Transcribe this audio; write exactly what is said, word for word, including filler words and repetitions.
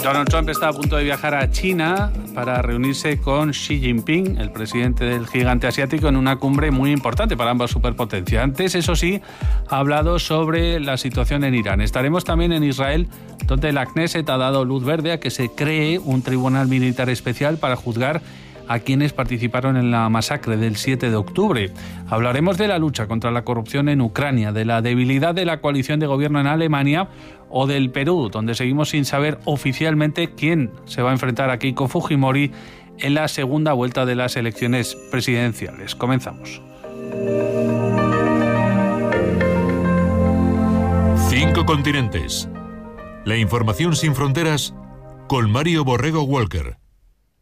Donald Trump está a punto de viajar a China para reunirse con Xi Jinping, el presidente del gigante asiático, en una cumbre muy importante para ambas superpotencias. Antes, eso sí, ha hablado sobre la situación en Irán. Estaremos también en Israel, donde la Knesset ha dado luz verde a que se cree un tribunal militar especial para juzgar a quienes participaron en la masacre del siete de octubre. Hablaremos de la lucha contra la corrupción en Ucrania, de la debilidad de la coalición de gobierno en Alemania o del Perú, donde seguimos sin saber oficialmente quién se va a enfrentar a Keiko Fujimori en la segunda vuelta de las elecciones presidenciales. Comenzamos. Cinco continentes. La información sin fronteras con Mario Borrego Walker.